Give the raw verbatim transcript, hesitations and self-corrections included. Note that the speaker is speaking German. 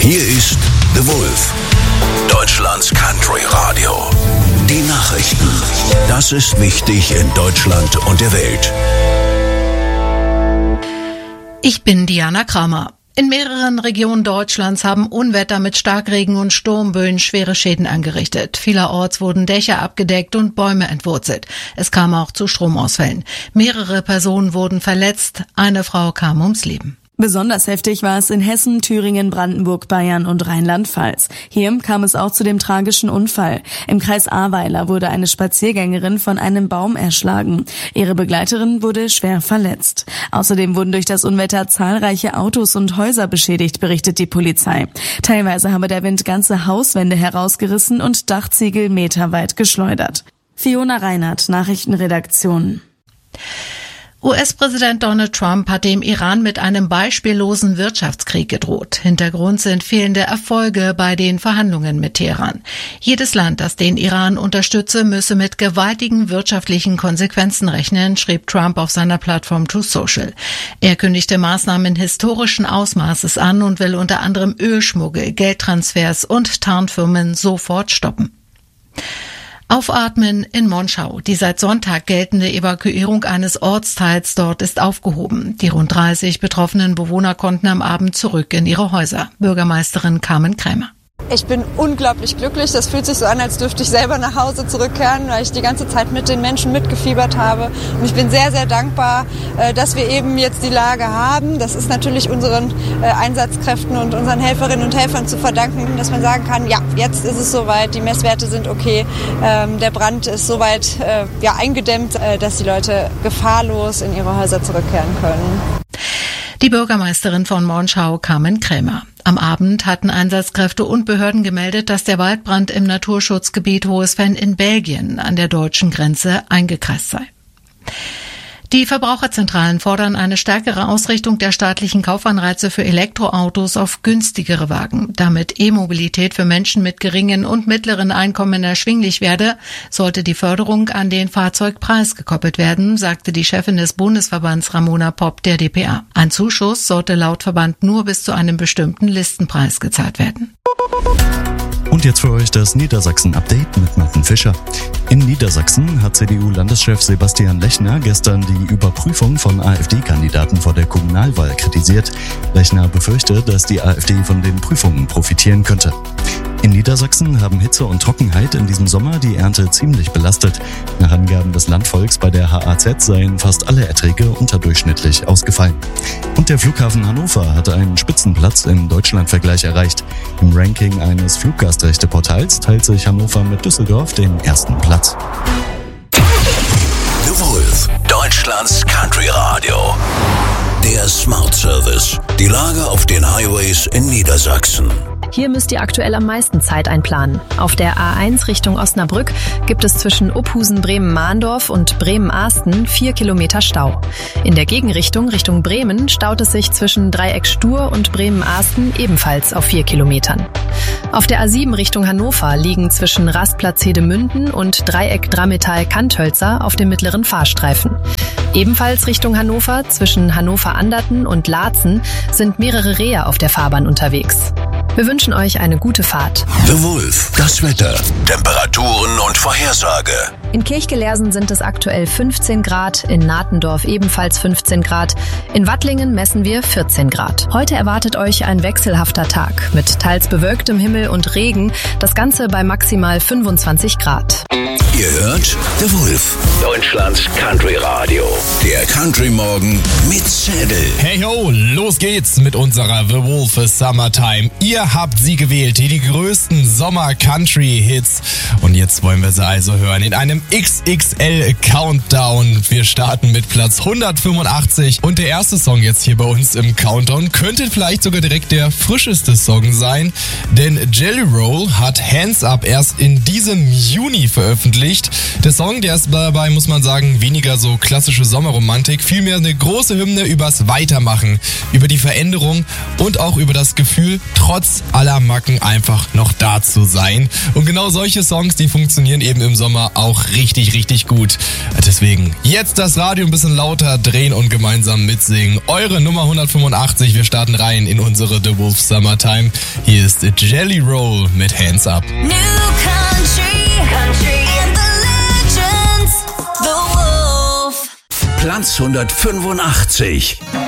Hier ist The Wolf, Deutschlands Country Radio. Die Nachrichten. Das ist wichtig in Deutschland und der Welt. Ich bin Diana Kramer. In mehreren Regionen Deutschlands haben Unwetter mit Starkregen und Sturmböen schwere Schäden angerichtet. Vielerorts wurden Dächer abgedeckt und Bäume entwurzelt. Es kam auch zu Stromausfällen. Mehrere Personen wurden verletzt. Eine Frau kam ums Leben. Besonders heftig war es in Hessen, Thüringen, Brandenburg, Bayern und Rheinland-Pfalz. Hier kam es auch zu dem tragischen Unfall. Im Kreis Ahrweiler wurde eine Spaziergängerin von einem Baum erschlagen. Ihre Begleiterin wurde schwer verletzt. Außerdem wurden durch das Unwetter zahlreiche Autos und Häuser beschädigt, berichtet die Polizei. Teilweise habe der Wind ganze Hauswände herausgerissen und Dachziegel meterweit geschleudert. Fiona Reinhardt, Nachrichtenredaktion. U S-Präsident Donald Trump hat dem Iran mit einem beispiellosen Wirtschaftskrieg gedroht. Hintergrund sind fehlende Erfolge bei den Verhandlungen mit Teheran. Jedes Land, das den Iran unterstütze, müsse mit gewaltigen wirtschaftlichen Konsequenzen rechnen, schrieb Trump auf seiner Plattform Truth Social. Er kündigte Maßnahmen historischen Ausmaßes an und will unter anderem Ölschmuggel, Geldtransfers und Tarnfirmen sofort stoppen. Aufatmen in Monschau. Die seit Sonntag geltende Evakuierung eines Ortsteils dort ist aufgehoben. Die rund dreißig betroffenen Bewohner konnten am Abend zurück in ihre Häuser. Bürgermeisterin Carmen Krämer. Ich bin unglaublich glücklich. Das fühlt sich so an, als dürfte ich selber nach Hause zurückkehren, weil ich die ganze Zeit mit den Menschen mitgefiebert habe. Und ich bin sehr, sehr dankbar, dass wir eben jetzt die Lage haben. Das ist natürlich unseren Einsatzkräften und unseren Helferinnen und Helfern zu verdanken, dass man sagen kann, ja, jetzt ist es soweit, die Messwerte sind okay, der Brand ist soweit ja, eingedämmt, dass die Leute gefahrlos in ihre Häuser zurückkehren können. Die Bürgermeisterin von Monschau, Carmen Krämer. Am Abend hatten Einsatzkräfte und Behörden gemeldet, dass der Waldbrand im Naturschutzgebiet Hohesven in Belgien an der deutschen Grenze eingekreist sei. Die Verbraucherzentralen fordern eine stärkere Ausrichtung der staatlichen Kaufanreize für Elektroautos auf günstigere Wagen. Damit E-Mobilität für Menschen mit geringen und mittleren Einkommen erschwinglich werde, sollte die Förderung an den Fahrzeugpreis gekoppelt werden, sagte die Chefin des Bundesverbands Ramona Popp der D P A. Ein Zuschuss sollte laut Verband nur bis zu einem bestimmten Listenpreis gezahlt werden. Und jetzt für euch das Niedersachsen-Update mit Martin Fischer. In Niedersachsen hat C D U-Landeschef Sebastian Lechner gestern die Überprüfung von AfD-Kandidaten vor der Kommunalwahl kritisiert. Lechner befürchtet, dass die AfD von den Prüfungen profitieren könnte. In Niedersachsen haben Hitze und Trockenheit in diesem Sommer die Ernte ziemlich belastet. Nach Angaben des Landvolks bei der H A Z seien fast alle Erträge unterdurchschnittlich ausgefallen. Und der Flughafen Hannover hatte einen Spitzenplatz im Deutschlandvergleich erreicht. Im Ranking eines Fluggastrechte-Portals teilt sich Hannover mit Düsseldorf den ersten Platz. The Wolf, Deutschlands Country Radio. Der Smart Service. Die Lage auf den Highways in Niedersachsen. Hier müsst ihr aktuell am meisten Zeit einplanen. Auf der A eins Richtung Osnabrück gibt es zwischen Ophusen-Bremen-Mahndorf und Bremen-Ahsten vier Kilometer Stau. In der Gegenrichtung Richtung Bremen staut es sich zwischen Dreieck-Stur und Bremen-Ahsten ebenfalls auf vier Kilometern. Auf der A sieben Richtung Hannover liegen zwischen Rastplatz Hedemünden und Dreieck Drametal-Kanthölzer auf dem mittleren Fahrstreifen. Ebenfalls Richtung Hannover zwischen Hannover-Anderten und Laatzen sind mehrere Rehe auf der Fahrbahn unterwegs. Wir wünschen euch eine gute Fahrt. The Wolf, das Wetter, Temperaturen und Vorhersage. In Kirchgelersen sind es aktuell fünfzehn Grad, in Natendorf ebenfalls fünfzehn Grad, in Wattlingen messen wir vierzehn Grad. Heute erwartet euch ein wechselhafter Tag mit teils bewölktem Himmel und Regen, das Ganze bei maximal fünfundzwanzig Grad. Ihr hört The Wolf, Deutschlands Country Radio. Der Country Morgen mit Zettel. Hey ho, los geht's mit unserer The Wolf Summertime. Ihr habt sie gewählt, die, die größten Sommer-Country-Hits. Und jetzt wollen wir sie also hören in einem X X L-Countdown. Wir starten mit Platz hundertfünfundachtzig. Und der erste Song jetzt hier bei uns im Countdown könnte vielleicht sogar direkt der frischeste Song sein. Denn Jelly Roll hat Hands Up erst in diesem Juni veröffentlicht. Der Song, der ist dabei, muss man sagen, weniger so klassische Sommerromantik, vielmehr eine große Hymne übers Weitermachen, über die Veränderung und auch über das Gefühl, trotz aller Macken einfach noch da zu sein. Und genau solche Songs, die funktionieren eben im Sommer auch richtig, richtig gut. Deswegen jetzt das Radio ein bisschen lauter drehen und gemeinsam mitsingen. Eure Nummer hundertfünfundachtzig, wir starten rein in unsere The Wolf Summertime. Hier ist Jelly Roll mit Hands Up. New country, country and the legends, The Wolf. Platz hundertfünfundachtzig.